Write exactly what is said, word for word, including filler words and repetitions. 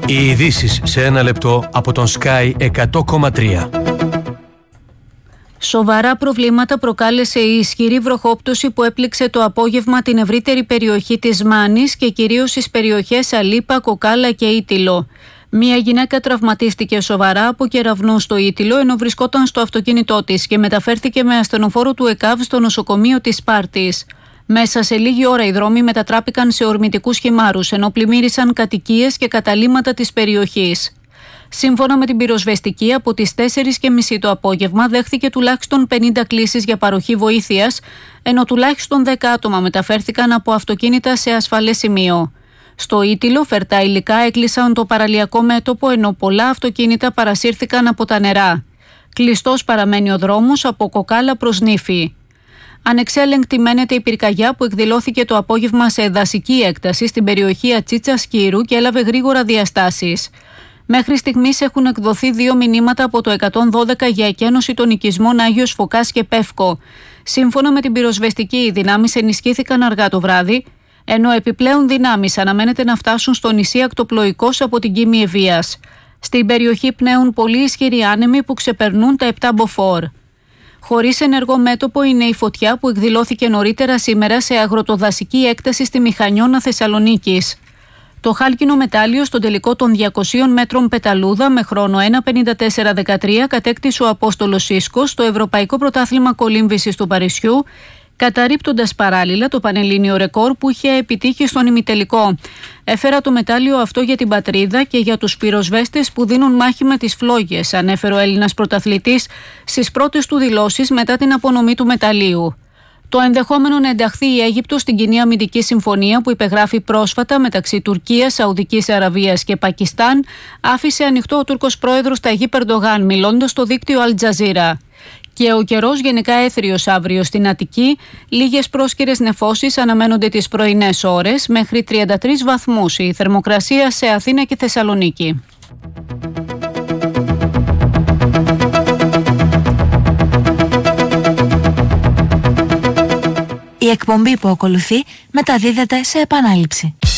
Οι ειδήσεις σε ένα λεπτό από τον Sky εκατό κόμμα τρία. Σοβαρά προβλήματα προκάλεσε η ισχυρή βροχόπτωση που έπληξε το απόγευμα την ευρύτερη περιοχή της Μάνης και κυρίως στις περιοχές Αλίπα, Κοκάλα και Ήτυλο. Μία γυναίκα τραυματίστηκε σοβαρά από κεραυνό στο Ήτυλο ενώ βρισκόταν στο αυτοκίνητό της και μεταφέρθηκε με ασθενοφόρο του ΕΚΑΒ στο νοσοκομείο της Σπάρτης. Μέσα σε λίγη ώρα οι δρόμοι μετατράπηκαν σε ορμητικούς χυμάρους ενώ πλημμύρισαν κατοικίες και καταλύματα της περιοχής. Σύμφωνα με την πυροσβεστική, από τις τέσσερις και μισή το απόγευμα δέχθηκε τουλάχιστον πενήντα κλήσεις για παροχή βοήθειας, ενώ τουλάχιστον δέκα άτομα μεταφέρθηκαν από αυτοκίνητα σε ασφαλές σημείο. Στο Ήτυλο, φερτά υλικά έκλεισαν το παραλιακό μέτωπο, ενώ πολλά αυτοκίνητα παρασύρθηκαν από τα νερά. Κλειστός παραμένει ο δρόμος από Κοκάλα προς Νύφη. Ανεξέλεγκτη μένεται η πυρκαγιά που εκδηλώθηκε το απόγευμα σε δασική έκταση στην περιοχή Ατσίτσας Κύρου και έλαβε γρήγορα διαστάσεις. Μέχρι στιγμής έχουν εκδοθεί δύο μηνύματα από το εκατόν δώδεκα για εκένωση των οικισμών Άγιος Φωκάς και Πεύκο. Σύμφωνα με την πυροσβεστική, οι δυνάμεις ενισχύθηκαν αργά το βράδυ, ενώ επιπλέον δυνάμεις αναμένεται να φτάσουν στο νησί Ακτοπλοϊκός από την Κίμη Ευβοίας. Στην περιοχή πνέουν πολύ ισχυροί άνεμοι που ξεπερνούν τα επτά μποφόρ. Χωρίς ενεργό μέτωπο είναι η φωτιά που εκδηλώθηκε νωρίτερα σήμερα σε αγροτοδασική έκταση στη Μηχανιώνα Θεσσαλονίκης. Το χάλκινο μετάλλιο στον τελικό των διακοσίων μέτρων πεταλούδα με χρόνο ένα πενήντα τέσσερα δεκατρία κατέκτησε ο Απόστολος Σίσκος στο Ευρωπαϊκό Πρωτάθλημα Κολύμβησης του Παρισιού, καταρρίπτοντας παράλληλα το πανελλήνιο ρεκόρ που είχε επιτύχει στον ημιτελικό. Έφερα το μετάλλιο αυτό για την πατρίδα και για τους πυροσβέστες που δίνουν μάχη με τις φλόγες, ανέφερε ο Έλληνας πρωταθλητής στις πρώτες του δηλώσεις μετά την απονομή του μεταλλίου. Το ενδεχόμενο να ενταχθεί η Αίγυπτος στην κοινή αμυντική συμφωνία που υπεγράφει πρόσφατα μεταξύ Τουρκίας, Σαουδικής Αραβίας και Πακιστάν άφησε ανοιχτό ο Τούρκος πρόεδρος Ταγίπ Ερντογάν, μιλώντας στο δίκτυο Αλ Τζαζίρα. Και ο καιρός γενικά έθριος αύριο στην Αττική, λίγες πρόσκαιρες νεφώσεις αναμένονται τις πρωινές ώρες, μέχρι τριάντα τρεις βαθμούς η θερμοκρασία σε Αθήνα και Θεσσαλονίκη. Η εκπομπή που ακολουθεί μεταδίδεται σε επανάληψη.